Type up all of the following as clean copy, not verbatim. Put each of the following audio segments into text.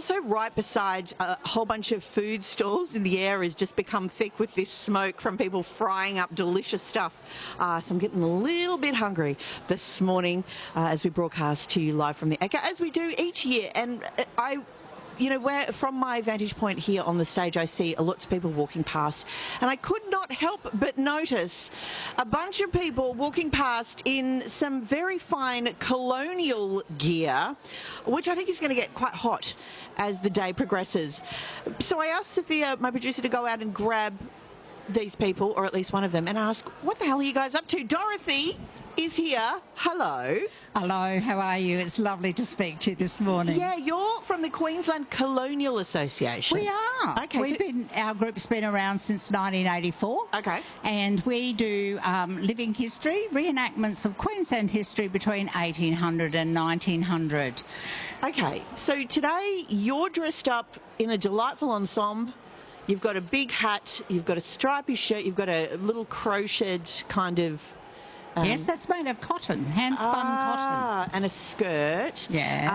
also right beside a whole bunch of food stalls, and the air has just become thick with this smoke from people frying up delicious stuff. So I'm getting a little bit hungry this morning as we broadcast to you live from the Ekka, as we do each year. And where from my vantage point here on the stage, I see lots of people walking past, and I could not help but notice a bunch of people walking past in some very fine colonial gear, which I think is going to get quite hot as the day progresses. So I asked Sophia, my producer, to go out and grab these people, or at least one of them, and ask, what the hell are you guys up to? Dorothy is here. Hello. Hello, how are you? It's lovely to speak to you this morning. Yeah, you're from the Queensland Colonial Association. We are. Okay. Our group's been around since 1984. Okay. And we do living history, reenactments of Queensland history between 1800 and 1900. Okay, so today you're dressed up in a delightful ensemble. You've got a big hat, you've got a stripy shirt, you've got a little crocheted kind of... yes, that's made of cotton, hand-spun cotton. And a skirt.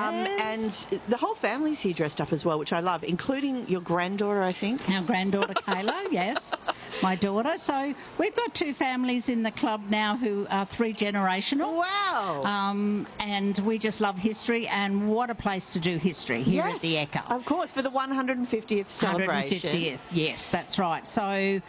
Yes. And the whole family's here dressed up as well, which I love, including your granddaughter, I think. Our granddaughter, Kayla, yes, my daughter. So we've got two families in the club now who are three-generational. Wow. And we just love history, and what a place to do history here at the Ekka. Of course, for the 150th celebration. 150th, yes, that's right. So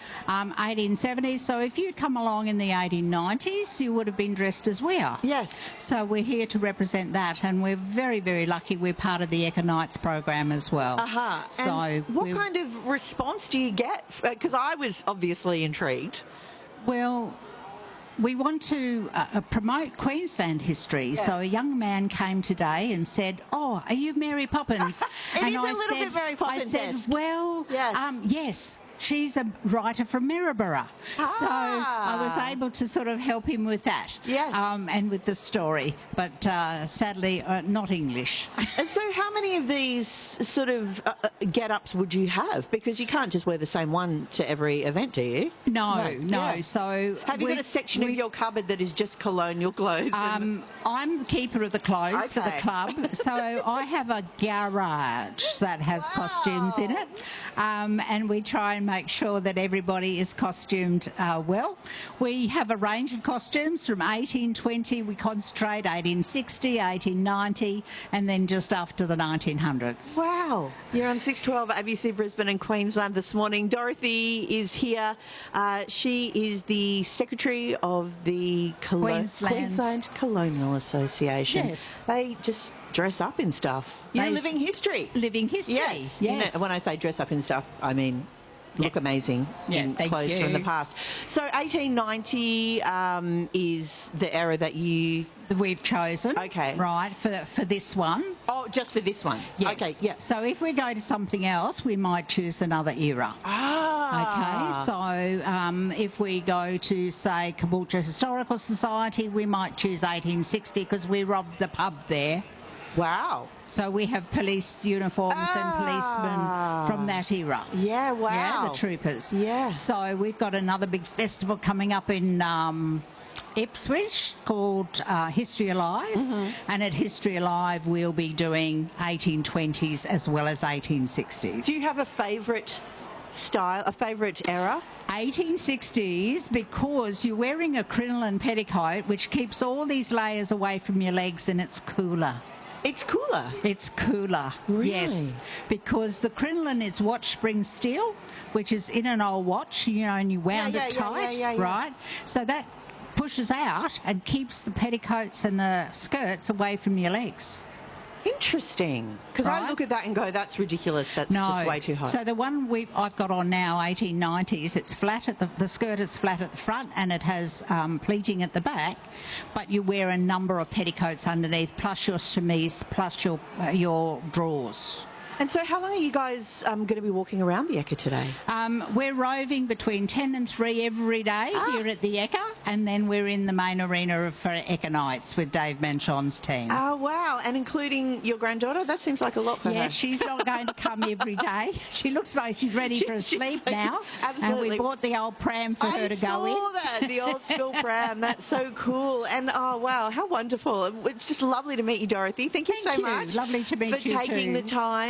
1870s, so if you'd come along in the 1890s, you would have been dressed as we are. Yes. So we're here to represent that, and we're very, very lucky we're part of the Ekka Nights program as well. So and what kind of response do you get? Because I was obviously intrigued. Well, we want to promote Queensland history. Yeah. So a young man came today and said, "Oh, are you Mary Poppins?" And I said, bit Mary Poppins. I said, "Well, yes." She's a writer from Maryborough. So I was able to sort of help him with that. Yes. And with the story. But sadly, not English. And so how many of these sort of get-ups would you have? Because you can't just wear the same one to every event, do you? No. Yeah. So have you got a section of your cupboard that is just colonial clothes? I'm the keeper of the clothes for the club. So I have a garage that has costumes in it. And we try and make sure that everybody is costumed well. We have a range of costumes from 1820, we concentrate 1860, 1890, and then just after the 1900s. Wow. You're on 612 ABC Brisbane and Queensland this morning. Dorothy is here. She is the Secretary of the Queensland Colonial Association. Yes. They just dress up in stuff. Living history. Living history. Yes. Yes. When I say dress up in stuff, I mean look amazing in clothes from the past. So 1890 is the era that we've chosen. Okay. Right, for this one. Oh, just for this one? Yes. Okay, yeah. So if we go to something else, we might choose another era. Okay, so if we go to, say, Caboolture Historical Society, we might choose 1860 because we robbed the pub there. Wow. So we have police uniforms and policemen from that era. Yeah, wow. Yeah, the troopers. Yeah. So we've got another big festival coming up in Ipswich called History Alive. And at History Alive we'll be doing 1820s as well as 1860s. Do you have a favourite style, a favourite era? 1860s, because you're wearing a crinoline petticoat which keeps all these layers away from your legs, and it's cooler. It's cooler? It's cooler, really? Yes, because the crinoline is watch spring steel, which is in an old watch, and you wound it tight, right? So that pushes out and keeps the petticoats and the skirts away from your legs. Interesting. Because I look at that and go, that's ridiculous. That's just way too high. So the one I've got on now, 1890s, it's flat at the skirt is flat at the front and it has pleating at the back, but you wear a number of petticoats underneath, plus your chemise, plus your drawers. And so how long are you guys going to be walking around the Ekka today? We're roving between 10 and 3 every day here at the Ekka, and then we're in the main arena for Ekka Nights with Dave Manchon's team. Oh, wow. And including your granddaughter? That seems like a lot for her. Yes, she's not going to come every day. She looks like she's ready for a sleep now. Absolutely. And we bought the old pram for her to go in. I saw that, the old school pram. That's so cool. And, oh, wow, how wonderful. It's just lovely to meet you, Dorothy. Thank you so much. Lovely to meet you too. For taking the time.